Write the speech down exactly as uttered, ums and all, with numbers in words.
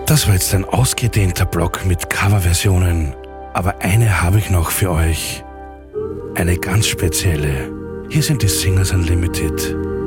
Das war jetzt ein ausgedehnter Block mit Coverversionen, aber eine habe ich noch für euch. Eine ganz spezielle. Hier sind die Singers Unlimited.